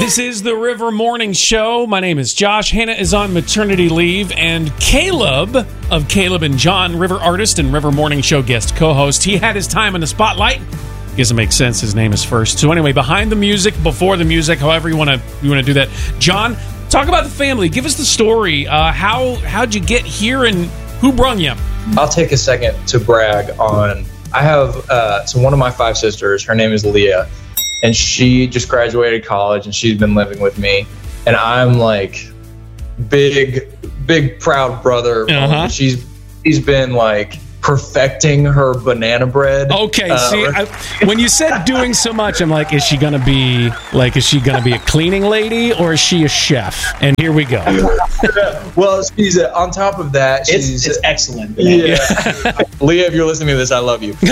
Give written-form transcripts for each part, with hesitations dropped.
This is the River Morning Show. My name is Josh. Hannah is on maternity leave, and Caleb of Caleb and John, River artist and River Morning Show guest co-host, he had his time in the spotlight. Guess it makes sense. His name is first. So anyway, behind the music, before the music, however you want to do that. John, talk about the family. Give us the story. How'd you get here, and who brung you? I'll take a second to brag on. I have so one of my 5 sisters. Her name is Leah. And she just graduated college, and she's been living with me. And I'm like big proud brother. Uh-huh. She's been like perfecting her banana bread. Okay, when you said doing so much, I'm like, is she gonna be a cleaning lady, or is she a chef? And here we go. Well, she's on top of that. It's excellent. Yeah. Leah, if you're listening to this, I love you.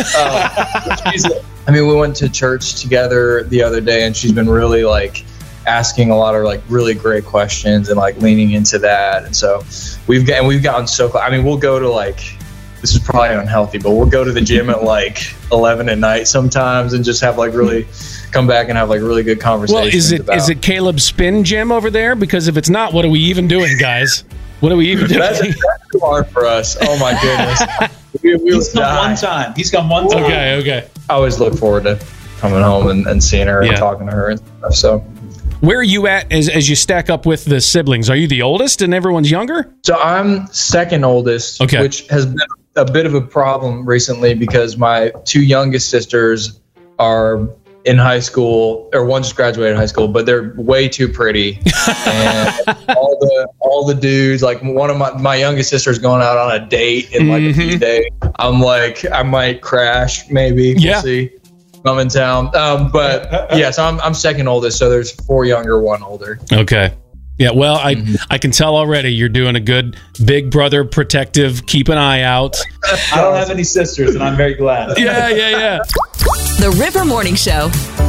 We went to church together the other day, and she's been really like asking a lot of like really great questions and like leaning into that. And so we've gotten so close. I mean, we'll go to like, this is probably unhealthy, but we'll go to the gym at like 11 at night sometimes and just have like really come back and have like really good conversations. Well, is it Caleb's spin gym over there? Because if it's not, what are we even doing, guys? What are we even doing? That's too hard for us. Oh my goodness. He's come one time. Okay. I always look forward to coming home and seeing her and talking to her and stuff. So, where are you at as you stack up with the siblings? Are you the oldest and everyone's younger? So I'm second oldest, which has been a bit of a problem recently because my 2 youngest sisters are in high school, or one just graduated high school, but they're way too pretty. And all the dudes, like one of my youngest sisters going out on a date in like a few days. I'm like, I might crash maybe. We'll see. I'm in town. So I'm second oldest. So there's 4 younger, 1 older. Okay. Yeah, well, I can tell already you're doing a good big brother protective, keep an eye out. I don't have any sisters, and I'm very glad. Yeah. The River Morning Show.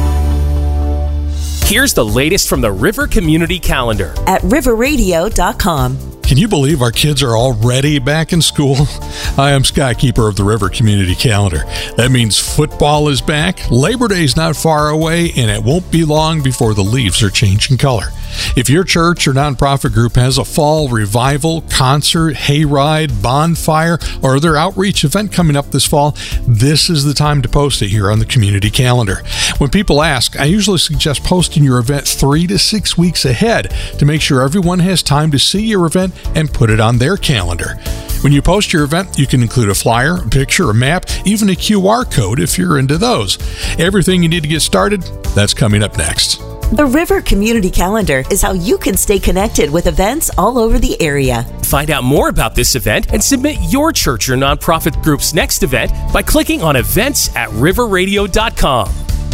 Here's the latest from the River Community Calendar at riverradio.com. Can you believe our kids are already back in school? I am Skykeeper of the River Community Calendar. That means football is back, Labor Day is not far away, and it won't be long before the leaves are changing color. If your church or nonprofit group has a fall revival, concert, hayride, bonfire, or other outreach event coming up this fall, this is the time to post it here on the community calendar. When people ask, I usually suggest posting your event 3 to 6 weeks ahead to make sure everyone has time to see your event and put it on their calendar. When you post your event, you can include a flyer, a picture, a map, even a QR code if you're into those. Everything you need to get started, that's coming up next. The River Community Calendar is how you can stay connected with events all over the area. Find out more about this event and submit your church or nonprofit group's next event by clicking on events at riverradio.com.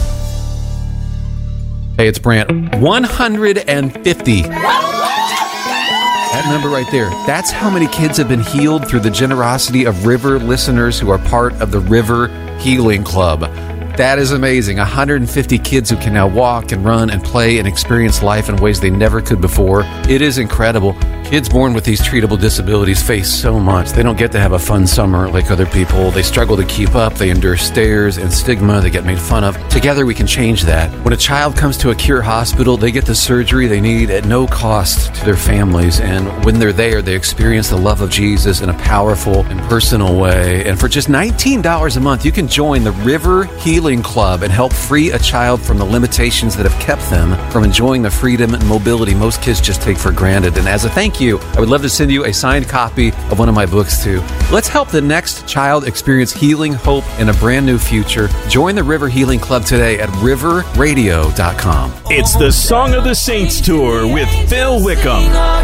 Hey, it's Brant. 150. That number right there, that's how many kids have been healed through the generosity of River listeners who are part of the River Healing Club. That is amazing. 150 kids who can now walk and run and play and experience life in ways they never could before. It is incredible. Kids born with these treatable disabilities face so much. They don't get to have a fun summer like other people. They struggle to keep up. They endure stares and stigma. They get made fun of. Together we can change that. When a child comes to a Cure hospital, they get the surgery they need at no cost to their families. And when they're there, they experience the love of Jesus in a powerful and personal way. And for just $19 a month, you can join the River Healing Club and help free a child from the limitations that have kept them from enjoying the freedom and mobility most kids just take for granted. And as a thank you, I would love to send you a signed copy of one of my books too. Let's help the next child experience healing, hope, and a brand new future. Join the River Healing Club today at riverradio.com. It's the Song of the Saints Tour with Phil Wickham.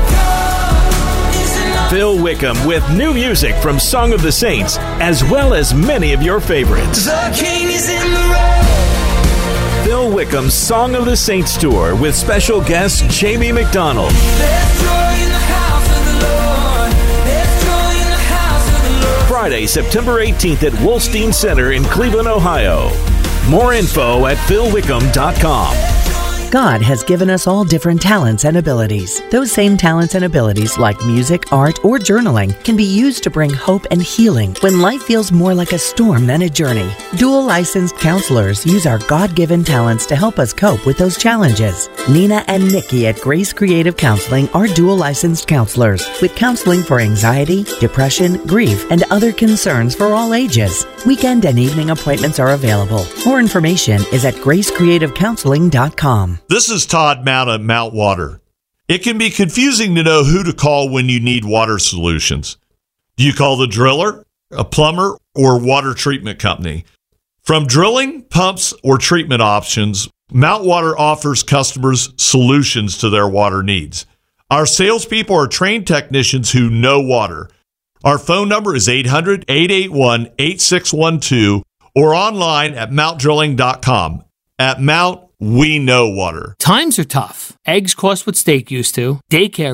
Phil Wickham with new music from Song of the Saints, as well as many of your favorites. The King is in the road. Phil Wickham's Song of the Saints Tour with special guest Jamie McDonald. Friday, September 18th at Wolstein Center in Cleveland, Ohio. More info at philwickham.com. God has given us all different talents and abilities. Those same talents and abilities, like music, art, or journaling, can be used to bring hope and healing when life feels more like a storm than a journey. Dual licensed counselors use our God-given talents to help us cope with those challenges. Nina and Nikki at Grace Creative Counseling are dual licensed counselors with counseling for anxiety, depression, grief, and other concerns for all ages. Weekend and evening appointments are available. More information is at gracecreativecounseling.com. This is Todd Mount at Mount Water. It can be confusing to know who to call when you need water solutions. Do you call the driller, a plumber, or water treatment company? From drilling, pumps, or treatment options, Mount Water offers customers solutions to their water needs. Our salespeople are trained technicians who know water. Our phone number is 800-881-8612 or online at mountdrilling.com. At Mount, we know water. Times are tough. Eggs cost what steak used to. Daycare